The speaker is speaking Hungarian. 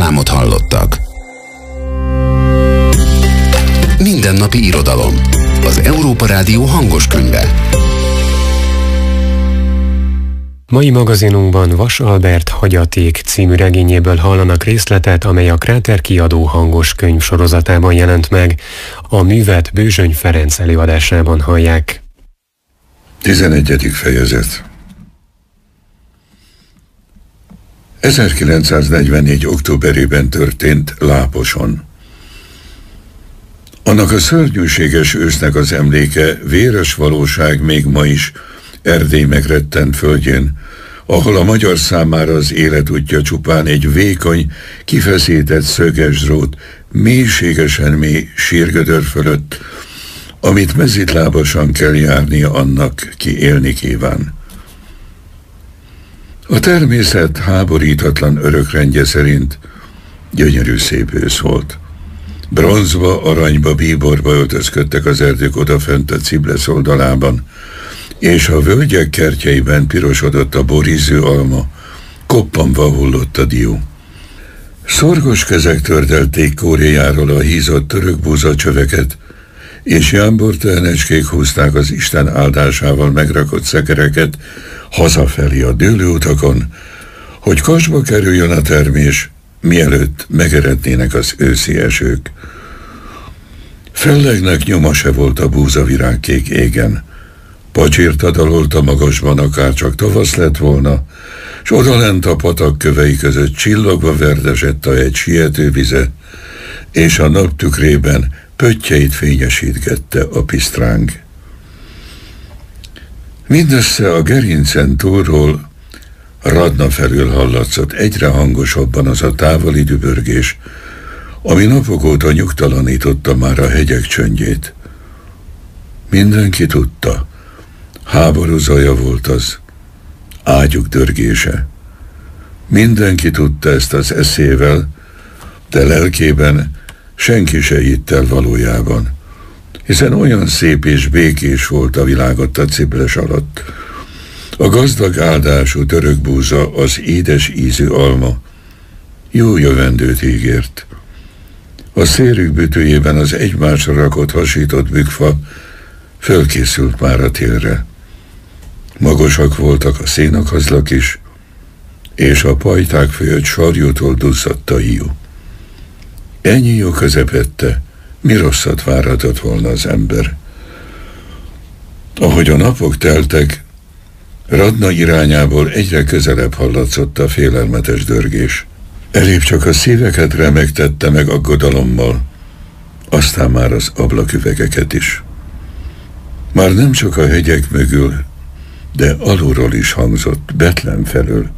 számot hallottak. Mindennapi irodalom. Az Európa Rádió hangos könyve. Mai magazinunkban Vas Albert Hagyaték című regényéből hallanak részletet, amely a Kráter kiadó hangos könyv sorozatában jelent meg. A művet Bőzsöny Ferenc előadásában hallják. 11. fejezet. 1944. októberében történt Láposon. Annak a szörnyűséges ősznek az emléke véres valóság még ma is Erdély megrettent földjén, ahol a magyar számára az életútja csupán egy vékony, kifeszített szöges drót, mélységesen mély sírgödör fölött, amit mezitlábasan kell járnia annak, ki élni kíván. A természet háborítatlan örökrendje szerint gyönyörű szép ősz volt. Bronzba, aranyba, bíborba öltözködtek az erdők odafönt a Ciblesz oldalában, és a völgyek kertjeiben pirosodott a boríző alma, koppanva hullott a dió. Szorgos kezek tördelték kóréjáról a hízott török búzacsöveket, és jámbortehnecskék húzták az Isten áldásával megrakott szekereket hazafelé a dőlőutakon, hogy kasba kerüljön a termés, mielőtt megerednének az őszi esők. Fellegnek nyoma se volt a búzavirágkék égen. Pacsirta dalolt a magasban, akár csak tavasz lett volna, s odalent a patak kövei között csillogva verdesett a hegy siető vize, és a nap tükrében pöttyeit fényesítgette a pisztráng. Mindössze a gerincen túlról Radna felül hallatszott egyre hangosabban az a távoli dübörgés, ami napok óta nyugtalanította már a hegyek csöndjét. Mindenki tudta, háború zaja volt az, ágyuk dörgése. Mindenki tudta ezt az eszével, de lelkében senki se hitt el valójában, hiszen olyan szép és békés volt a világot a Ciblesz alatt. A gazdag áldású török búza, az édes ízű alma jó jövendőt ígért. A szérük bütőjében az egymásra rakott hasított bükkfa fölkészült már a télre. Magasak voltak a szénakazlak is, és a pajták fölött sarjútól duzzadt a hiú. Ennyi jó közepette, mi rosszat várhatott volna az ember? Ahogy a napok teltek, Radna irányából egyre közelebb hallatszott a félelmetes dörgés. Elébb csak a szíveket remegtette meg aggodalommal, aztán már az ablaküvegeket is. Már nem csak a hegyek mögül, de alulról is hangzott, Betlen felől.